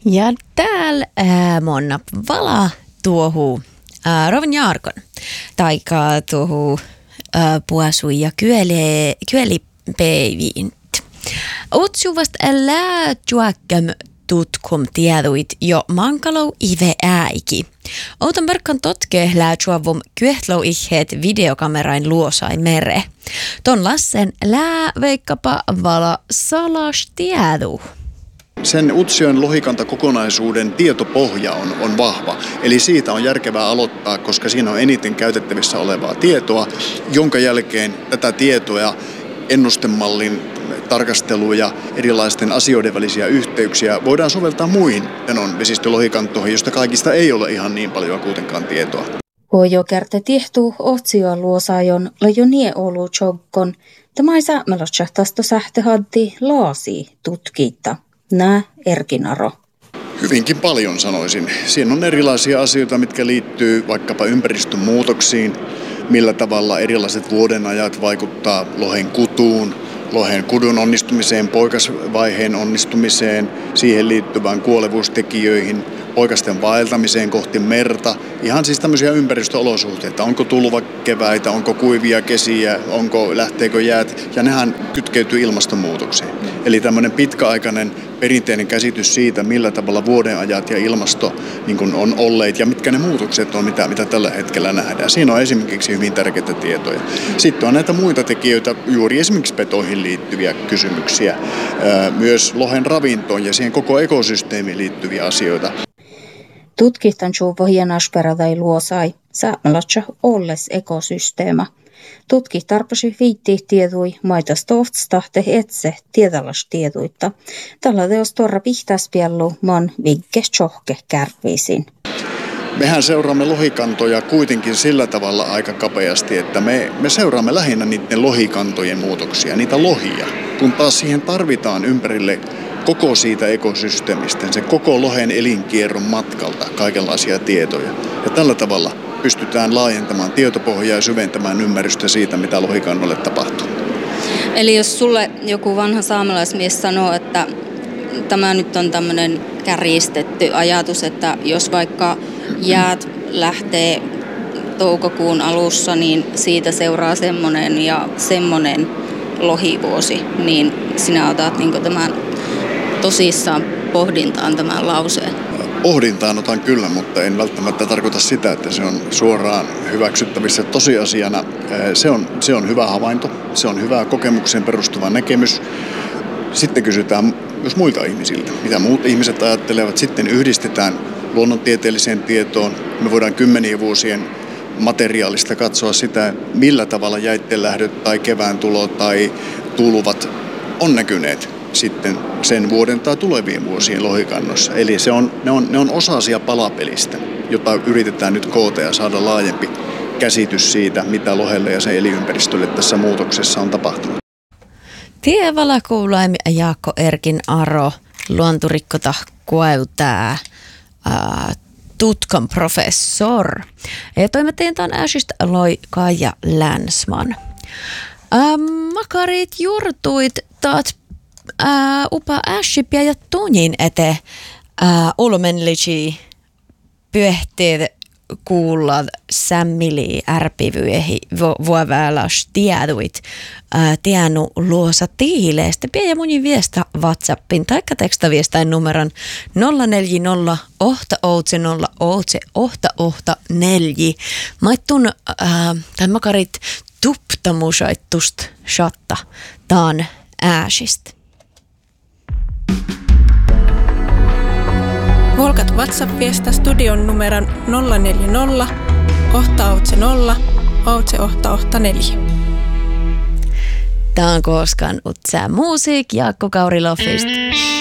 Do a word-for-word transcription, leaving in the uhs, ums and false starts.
Ja täällä äh, monna vala tuohu äh, Rovan Jaarkon taika tuohu äh, puasu ja kyele kyelipeiviin. Otsuvast läätjuäkkäm tutkum tieduit jo mankalou ive äiki. Outan perkkan totke läätjuavum kyehtlou iheet videokamerain luosai mere. Ton lassen lää veikkapa vala salas tiedu. Sen Utsjoen lohikantakokonaisuuden tietopohja on, on vahva, eli siitä on järkevää aloittaa, koska siinä on eniten käytettävissä olevaa tietoa, jonka jälkeen tätä tietoa, ennustemallin tarkasteluja, erilaisten asioiden välisiä yhteyksiä voidaan soveltaa muihin Tenon vesistölohikantoihin, josta kaikista ei ole ihan niin paljon kuitenkaan tietoa. Huojo kärte tiehtuu otsio luosaajon lajonie olu jokkon, tämä ei saamelotsahtasta sähtehaddi laasi tutkitta. Nää Erkinaro. Hyvinkin paljon sanoisin. Siinä on erilaisia asioita, mitkä liittyy vaikkapa ympäristön muutoksiin, millä tavalla erilaiset vuodenajat vaikuttaa lohen kutuun, lohen kudun onnistumiseen, poikasvaiheen onnistumiseen, siihen liittyvään kuolevuustekijöihin, poikasten vaeltamiseen kohti merta. Ihan siis tämmöisiä ympäristöolosuhteita. Onko tulvakeväitä, onko kuivia kesiä, onko, lähteekö jäät, ja nehän kytkeytyy ilmastonmuutokseen. Eli tämmöinen pitkäaikainen perinteinen käsitys siitä, millä tavalla vuodenajat ja ilmasto niin kuin on olleet ja mitkä ne muutokset on, mitä, mitä tällä hetkellä nähdään. Siinä on esimerkiksi hyvin tärkeitä tietoja. Sitten on näitä muita tekijöitä, juuri esimerkiksi petoihin liittyviä kysymyksiä, myös lohen ravintoon ja siihen koko ekosysteemiin liittyviä asioita. Tutkihtan juuvo hienasperadai luosai, saamelatsa olles ekosysteema. Tutkih tarpasi viitti tiedui maitastoftstahte etse tiedalas tieduitta. Tällä teos tuora pihtäspiellu man vigge tjohke kärviisin. Mehän seuraamme lohikantoja kuitenkin sillä tavalla aika kapeasti, että me, me seuraamme lähinnä niiden lohikantojen muutoksia, niitä lohia, kun taas siihen tarvitaan ympärille koko siitä ekosysteemistä, se koko lohen elinkierron matkalta kaikenlaisia tietoja. Ja tällä tavalla pystytään laajentamaan tietopohjaa ja syventämään ymmärrystä siitä, mitä lohikannolle tapahtuu. Eli jos sulle joku vanha saamelaismies sanoo, että tämä nyt on tämmöinen kärjistetty ajatus, että jos vaikka jäät lähtee toukokuun alussa, niin siitä seuraa semmoinen ja semmoinen lohivuosi, niin sinä otat niin tämän tosissaan pohdintaan tämän lauseen. Pohdintaan otan kyllä, mutta en välttämättä tarkoita sitä, että se on suoraan hyväksyttävissä tosiasiana. Se on, se on hyvä havainto, se on hyvä kokemukseen perustuva näkemys. Sitten kysytään myös muilta ihmisiltä, mitä muut ihmiset ajattelevat. Sitten yhdistetään luonnontieteelliseen tietoon. Me voidaan kymmenien vuosien materiaalista katsoa sitä, millä tavalla jäitten lähdöt tai kevään tulo tai tulvat on näkyneet sitten sen vuoden tai tulevien vuosien lohikannossa. Eli se on, ne, on, ne on osasia palapelistä, jota yritetään nyt koota ja saada laajempi käsitys siitä, mitä lohelle ja sen elinympäristölle tässä muutoksessa on tapahtunut. Tievala kuulaimi Jaakko Erkin Aro, luonturikkota kueutää tutkan professor. Ja toimittajan tämän äsistä loi Kaija Länsman. Ähm, makarit juurtuit taat äh, upa äsipä ja tunnin ete äh, ulmenlisi pyöhteet kuulla sämmili ärpivyehi vuoväläs tieduit äh, tiennu luosa tiileestä. Pie ja munin viestä WhatsAppin taikka tekstaviestain numeron nolla neljä nolla ohta outse nolla outse ohta ohta neljä. Maittun äh, tai makarit tuptamusaitust shatta taan ääsistä. Volkat WhatsApp-viestä studion numeron nolla neljä nolla ohta outse nolla outse ohta ohta neljä. Tämä on koskaan utsää musiik Jaakko Kaurilofista.